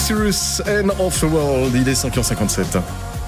Cyrus, End of the World. Il est 5h57.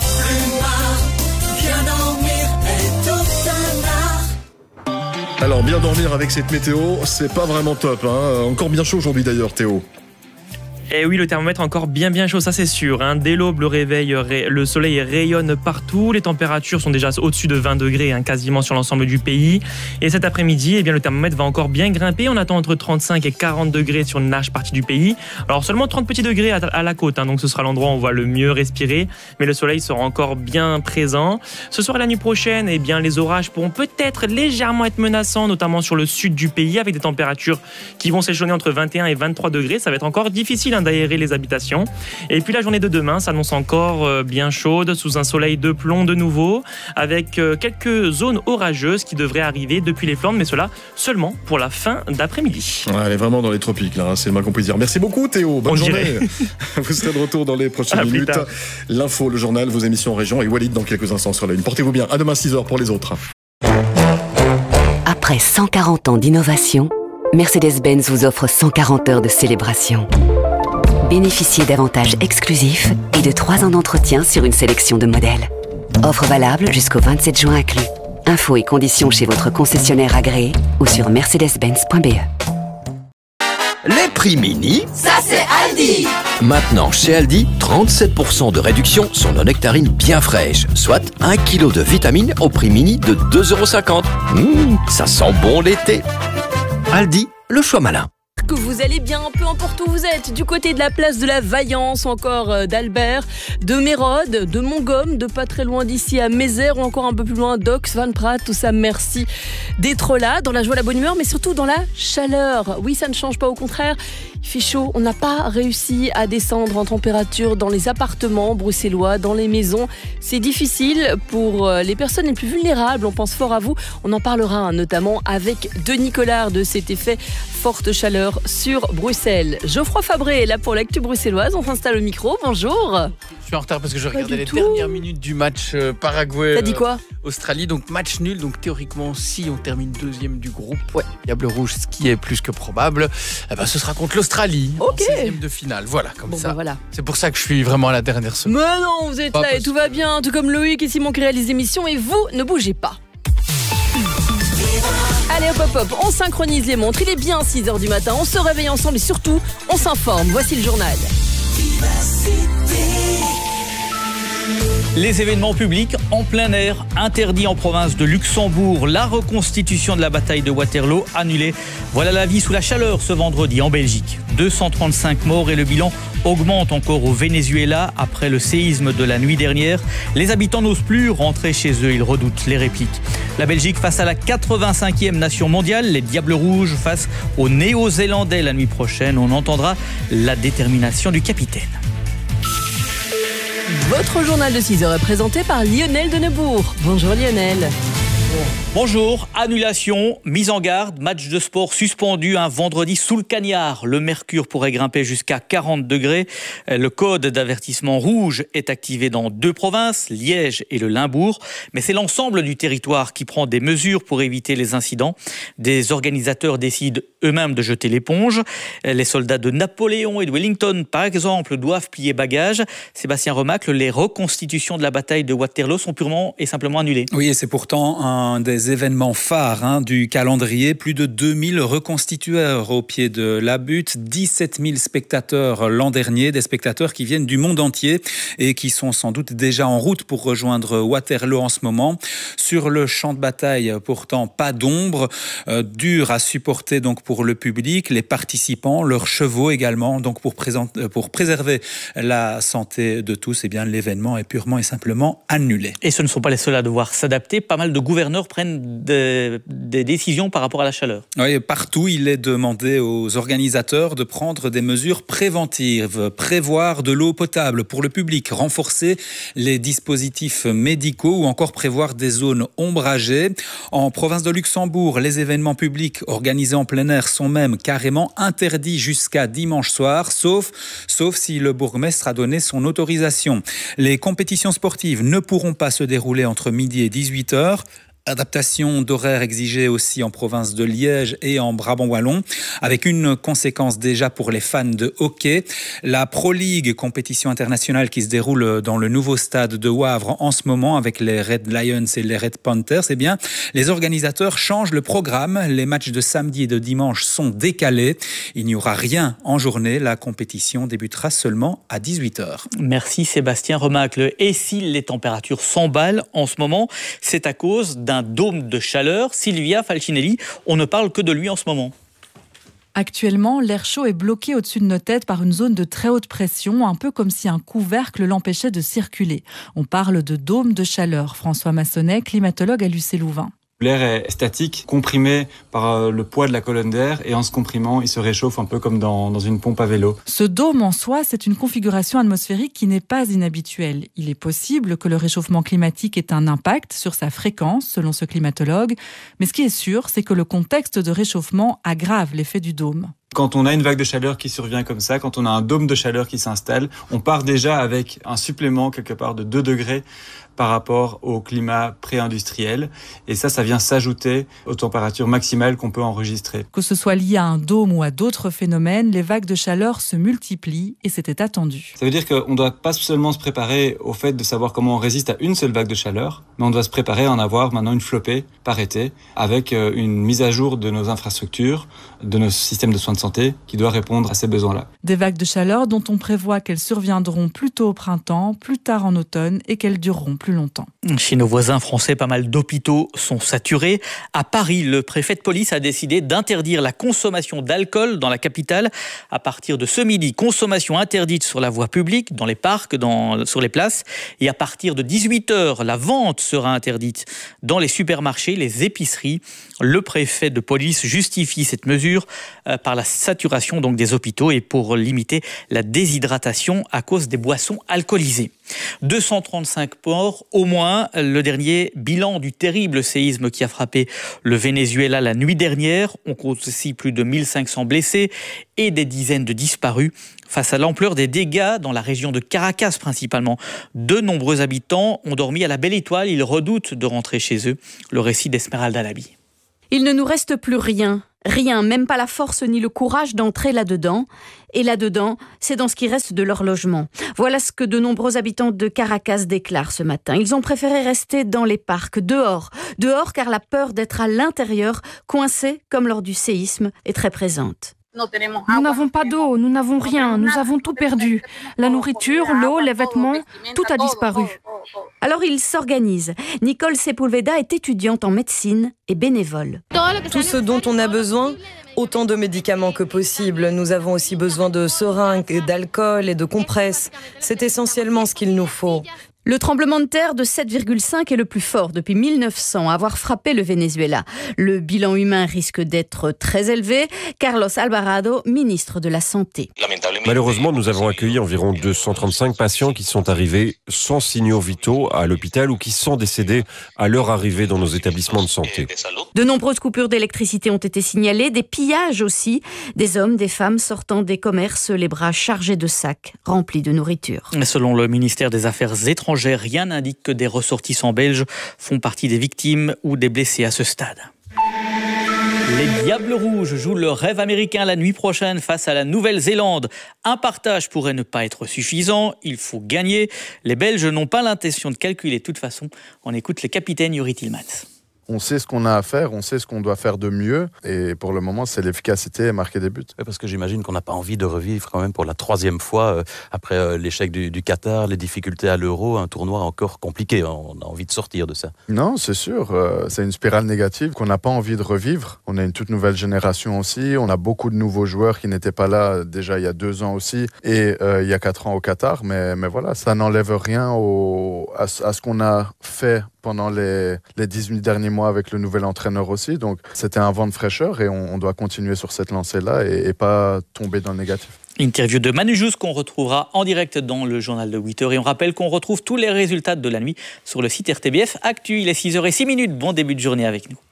Alors, bien dormir avec cette météo, c'est pas vraiment top, hein. Encore bien chaud aujourd'hui d'ailleurs, Théo. Et oui, le thermomètre encore bien chaud, ça c'est sûr. Dès l'aube, le soleil rayonne partout. Les températures sont déjà au-dessus de 20 degrés, quasiment sur l'ensemble du pays. Et cet après-midi, le thermomètre va encore bien grimper. On attend entre 35 et 40 degrés sur une large partie du pays. Alors seulement 30 petits degrés à la côte, donc ce sera l'endroit où on va le mieux respirer. Mais le soleil sera encore bien présent. Ce soir et la nuit prochaine, les orages pourront peut-être légèrement être menaçants, notamment sur le sud du pays, avec des températures qui vont s'échelonner entre 21 et 23 degrés. Ça va être encore difficile d'aérer les habitations. Et puis la journée de demain s'annonce encore bien chaude, sous un soleil de plomb de nouveau, avec quelques zones orageuses qui devraient arriver depuis les Flandres, mais cela seulement pour la fin d'après-midi. Ouais, elle est vraiment dans les tropiques, là, c'est le moins qu'on puisse dire. Merci beaucoup, Théo. Bonne journée. Vous serez de retour dans les prochaines minutes. L'info, le journal, vos émissions en région et Walid dans quelques instants sur la une. Portez-vous bien. À demain 6h pour les autres. Après 140 ans d'innovation, Mercedes-Benz vous offre 140 heures de célébration. Bénéficiez d'avantages exclusifs et de 3 ans d'entretien sur une sélection de modèles. Offre valable jusqu'au 27 juin inclus. Infos et conditions chez votre concessionnaire agréé ou sur mercedes-benz.be. Les prix mini, ça c'est Aldi. Maintenant chez Aldi, 37% de réduction sur nos nectarines bien fraîches, soit 1 kg de vitamines au prix mini de 2,50 €. Ça sent bon l'été. Aldi, le choix malin. Que vous allez bien, peu importe où vous êtes, du côté de la place de la Vaillance, encore d'Albert, de Mérode, de Montgomme, de pas très loin d'ici à Mézère ou encore un peu plus loin d'Ox, Van Praat, tout ça, merci d'être là, dans la joie, la bonne humeur, mais surtout dans la chaleur. Oui, ça ne change pas, au contraire, il fait chaud, on n'a pas réussi à descendre en température dans les appartements bruxellois, dans les maisons. C'est difficile pour les personnes les plus vulnérables, on pense fort à vous, on en parlera notamment avec Denis Collard de cet effet forte chaleur sur Bruxelles. Geoffroy Fabré est là pour l'actu bruxelloise. On s'installe au micro. Bonjour. Je suis en retard parce que je regardais les dernières minutes du match Paraguay. T'as dit quoi Australie, donc match nul. Donc théoriquement, si on termine deuxième du groupe, Diable Rouge, ce qui est plus que probable, ce sera contre l'Australie en 16e de finale. Voilà, comme ça. Voilà. C'est pour ça que je suis vraiment à la dernière seconde. Mais non, vous êtes là et tout va bien. Tout comme Loïc et Simon qui réalisent l'émission et vous, ne bougez pas. Allez hop, on synchronise les montres, il est bien 6h du matin, on se réveille ensemble et surtout, on s'informe. Voici le journal. Les événements publics en plein air interdits en province de Luxembourg. La reconstitution de la bataille de Waterloo annulée. Voilà la vie sous la chaleur ce vendredi en Belgique. 235 morts et le bilan augmente encore au Venezuela après le séisme de la nuit dernière. Les habitants n'osent plus rentrer chez eux, ils redoutent les répliques. La Belgique face à la 85e nation mondiale, les Diables Rouges face aux Néo-Zélandais la nuit prochaine. On entendra la détermination du capitaine. Votre journal de 6h est présenté par Lionel Denebourg. Bonjour Lionel. Bonjour, annulation, mise en garde, match de sport suspendu un vendredi sous le cagnard. Le mercure pourrait grimper jusqu'à 40 degrés. Le code d'avertissement rouge est activé dans 2 provinces, Liège et le Limbourg. Mais c'est l'ensemble du territoire qui prend des mesures pour éviter les incidents. Des organisateurs décident eux-mêmes de jeter l'éponge. Les soldats de Napoléon et de Wellington, par exemple, doivent plier bagages. Sébastien Remacle, les reconstitutions de la bataille de Waterloo sont purement et simplement annulées. Oui, et c'est pourtant un des événements phares du calendrier. Plus de 2000 reconstitueurs au pied de la butte, 17 000 spectateurs l'an dernier, des spectateurs qui viennent du monde entier et qui sont sans doute déjà en route pour rejoindre Waterloo en ce moment. Sur le champ de bataille, pourtant, pas d'ombre, dur à supporter donc pour le public, les participants, leurs chevaux également. Donc pour préserver la santé de tous, eh bien l'événement est purement et simplement annulé. Et ce ne sont pas les seuls à devoir s'adapter. Pas mal de gouverneurs prennent des décisions par rapport à la chaleur. Oui, partout, il est demandé aux organisateurs de prendre des mesures préventives, prévoir de l'eau potable pour le public, renforcer les dispositifs médicaux ou encore prévoir des zones ombragées. En province de Luxembourg, les événements publics organisés en plein air sont même carrément interdits jusqu'à dimanche soir, sauf si le bourgmestre a donné son autorisation. Les compétitions sportives ne pourront pas se dérouler entre midi et 18h. Adaptation d'horaires exigée aussi en province de Liège et en Brabant wallon, avec une conséquence déjà pour les fans de hockey. La Pro League, compétition internationale qui se déroule dans le nouveau stade de Wavre en ce moment avec les Red Lions et les Red Panthers, eh bien, les organisateurs changent le programme. Les matchs de samedi et de dimanche sont décalés. Il n'y aura rien en journée. La compétition débutera seulement à 18h. Merci Sébastien Remacle. Et si les températures s'emballent en ce moment, c'est à cause d'un dôme de chaleur. Sylvia Falcinelli, on ne parle que de lui en ce moment. Actuellement, l'air chaud est bloqué au-dessus de nos têtes par une zone de très haute pression, un peu comme si un couvercle l'empêchait de circuler. On parle de dôme de chaleur. François Massonnet, climatologue à l'UC-Louvain. L'air est statique, comprimé par le poids de la colonne d'air et en se comprimant, il se réchauffe un peu comme dans une pompe à vélo. Ce dôme en soi, c'est une configuration atmosphérique qui n'est pas inhabituelle. Il est possible que le réchauffement climatique ait un impact sur sa fréquence, selon ce climatologue. Mais ce qui est sûr, c'est que le contexte de réchauffement aggrave l'effet du dôme. Quand on a une vague de chaleur qui survient comme ça, quand on a un dôme de chaleur qui s'installe, on part déjà avec un supplément quelque part de 2 degrés par rapport au climat pré-industriel. Et ça vient s'ajouter aux températures maximales qu'on peut enregistrer. Que ce soit lié à un dôme ou à d'autres phénomènes, les vagues de chaleur se multiplient et c'était attendu. Ça veut dire qu'on ne doit pas seulement se préparer au fait de savoir comment on résiste à une seule vague de chaleur, mais on doit se préparer à en avoir maintenant une flopée par été, avec une mise à jour de nos infrastructures, de nos systèmes de soins de santé, qui doit répondre à ces besoins-là. Des vagues de chaleur dont on prévoit qu'elles surviendront plus tôt au printemps, plus tard en automne et qu'elles dureront plus longtemps. Chez nos voisins français, pas mal d'hôpitaux sont saturés. À Paris, le préfet de police a décidé d'interdire la consommation d'alcool dans la capitale. À partir de ce midi, consommation interdite sur la voie publique, dans les parcs, sur les places. Et à partir de 18h, la vente sera interdite dans les supermarchés, les épiceries. Le préfet de police justifie cette mesure par la saturation donc des hôpitaux et pour limiter la déshydratation à cause des boissons alcoolisées. 235 morts au moins, le dernier bilan du terrible séisme qui a frappé le Venezuela la nuit dernière. On compte aussi plus de 1500 blessés et des dizaines de disparus. Face à l'ampleur des dégâts dans la région de Caracas principalement, de nombreux habitants ont dormi à la belle étoile. Ils redoutent de rentrer chez eux. Le récit d'Esmeralda Labi. Il ne nous reste plus rien. Rien, même pas la force ni le courage d'entrer là-dedans. Et là-dedans, c'est dans ce qui reste de leur logement. Voilà ce que de nombreux habitants de Caracas déclarent ce matin. Ils ont préféré rester dans les parcs, dehors. Dehors car la peur d'être à l'intérieur, coincés comme lors du séisme, est très présente. Nous n'avons pas d'eau, nous n'avons rien, nous avons tout perdu. La nourriture, l'eau, les vêtements, tout a disparu. Alors ils s'organisent. Nicole Sepulveda est étudiante en médecine et bénévole. Tout ce dont on a besoin, autant de médicaments que possible. Nous avons aussi besoin de seringues, d'alcool et de compresses. C'est essentiellement ce qu'il nous faut. Le tremblement de terre de 7,5 est le plus fort depuis 1900 à avoir frappé le Venezuela. Le bilan humain risque d'être très élevé. Carlos Alvarado, ministre de la Santé. Malheureusement, nous avons accueilli environ 235 patients qui sont arrivés sans signaux vitaux à l'hôpital ou qui sont décédés à leur arrivée dans nos établissements de santé. De nombreuses coupures d'électricité ont été signalées, des pillages aussi. Des hommes, des femmes sortant des commerces, les bras chargés de sacs remplis de nourriture. Selon le ministère des Affaires étrangères, rien n'indique que des ressortissants belges font partie des victimes ou des blessés à ce stade. Les Diables Rouges jouent leur rêve américain la nuit prochaine face à la Nouvelle-Zélande. Un partage pourrait ne pas être suffisant, il faut gagner. Les Belges n'ont pas l'intention de calculer de toute façon. On écoute le capitaine Juri Tillmans. On sait ce qu'on a à faire, on sait ce qu'on doit faire de mieux. Et pour le moment, c'est l'efficacité et marquer des buts. Parce que j'imagine qu'on n'a pas envie de revivre quand même pour la 3e fois, après l'échec du Qatar, les difficultés à l'Euro, un tournoi encore compliqué. On a envie de sortir de ça. Non, c'est sûr. C'est une spirale négative qu'on n'a pas envie de revivre. On a une toute nouvelle génération aussi. On a beaucoup de nouveaux joueurs qui n'étaient pas là déjà il y a 2 ans aussi. Et il y a 4 ans au Qatar. Mais voilà, ça n'enlève rien à ce qu'on a fait pendant les 18 derniers mois avec le nouvel entraîneur aussi. Donc c'était un vent de fraîcheur et on doit continuer sur cette lancée-là et pas tomber dans le négatif. Interview de Manu Jous qu'on retrouvera en direct dans le journal de 8h. Et on rappelle qu'on retrouve tous les résultats de la nuit sur le site RTBF Actu. Il est 6h06. Bon début de journée avec nous.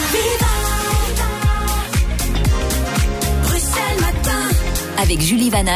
Avec Julie Vanache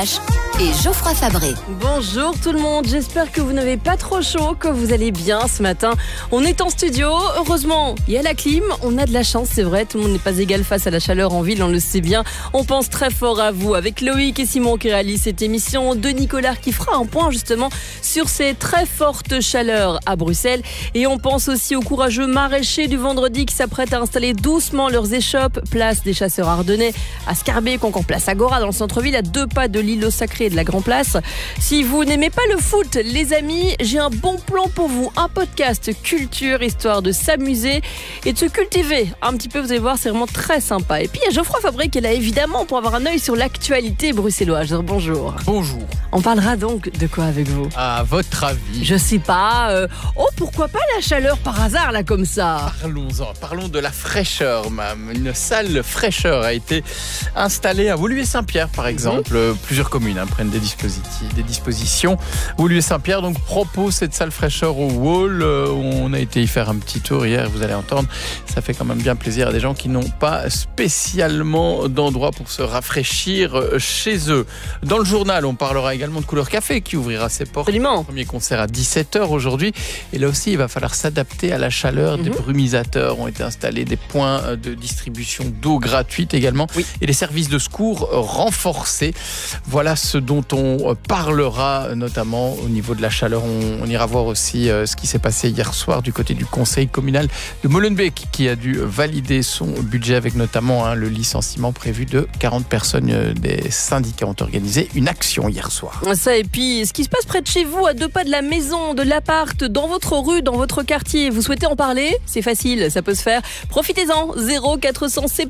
et Geoffroy Fabré. Bonjour tout le monde, j'espère que vous n'avez pas trop chaud, que vous allez bien ce matin. On est en studio, heureusement, il y a la clim, on a de la chance, c'est vrai, tout le monde n'est pas égal face à la chaleur en ville, on le sait bien. On pense très fort à vous avec Loïc et Simon qui réalisent cette émission, de Nicolas qui fera un point justement sur ces très fortes chaleurs à Bruxelles. Et on pense aussi aux courageux maraîchers du vendredi qui s'apprêtent à installer doucement leurs échoppes, place des Chasseurs Ardennais à Scarbeck, encore place Agora dans le centre-ville, à 2 pas de l'îlot sacré et de la Grand Place. Si vous n'aimez pas le foot, les amis, j'ai un bon plan pour vous, un podcast culture, histoire de s'amuser et de se cultiver un petit peu, vous allez voir, c'est vraiment très sympa. Et puis il y a Geoffroy Fabré qui est là évidemment pour avoir un œil sur l'actualité bruxelloise. Bonjour. Bonjour. On parlera donc de quoi avec vous? À votre avis? Je sais pas. Pourquoi pas la chaleur par hasard là comme ça? Parlons-en. Parlons de la fraîcheur, même. Une salle fraîcheur a été installée à Woluwe-Saint-Pierre, par exemple. Plusieurs communes prennent des dispositions. Woluwe-Saint-Pierre donc propose cette salle fraîcheur au Wall. On a été y faire un petit tour hier. Vous allez entendre. Ça fait quand même bien plaisir à des gens qui n'ont pas spécialement d'endroit pour se rafraîchir chez eux. Dans le journal, on parlera également de Couleur Café qui ouvrira ses portes. Absolument. Premier concert à 17h aujourd'hui. Et là aussi, il va falloir s'adapter à la chaleur. Des brumisateurs ont été installés, des points de distribution d'eau gratuite également. Oui. Et les services de secours renforcés. Voilà ce dont on parlera notamment au niveau de la chaleur. On ira voir aussi ce qui s'est passé hier soir du côté du conseil communal de Molenbeek qui a dû valider son budget avec notamment le licenciement prévu de 40 personnes. Des syndicats ont organisé une action hier soir. Ça, et puis ce qui se passe près de chez vous, à 2 pas de la maison, de l'appart, dans votre rue, dans votre quartier, vous souhaitez en parler? C'est facile, ça peut se faire. Profitez-en, 0470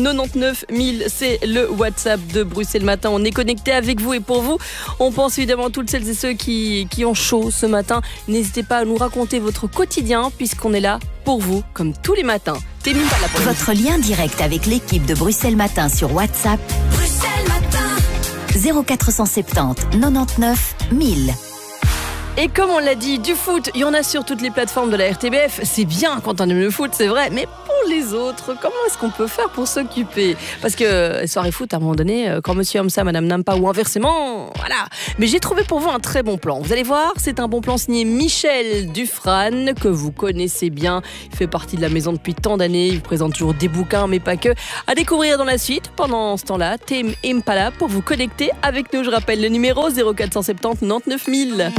99 1000, c'est le WhatsApp de Bruxelles Matin. On est connecté avec vous et pour vous. On pense évidemment à toutes celles et ceux qui ont chaud ce matin. N'hésitez pas à nous raconter votre quotidien puisqu'on est là pour vous, comme tous les matins. Votre lien direct avec l'équipe de Bruxelles Matin sur WhatsApp. Bruxelles Matin 0470 99 1000. Et comme on l'a dit, du foot, il y en a sur toutes les plateformes de la RTBF. C'est bien quand on aime le foot, c'est vrai. Mais pour les autres, comment est-ce qu'on peut faire pour s'occuper? Parce que soirée foot, à un moment donné, quand monsieur aime ça, madame n'aime pas, ou inversement, voilà. Mais j'ai trouvé pour vous un très bon plan. Vous allez voir, c'est un bon plan signé Michel Dufrane, que vous connaissez bien. Il fait partie de la maison depuis tant d'années. Il vous présente toujours des bouquins, mais pas que. À découvrir dans la suite. Pendant ce temps-là, Tame Impala pour vous connecter avec nous. Je rappelle le numéro 0470 99 1000.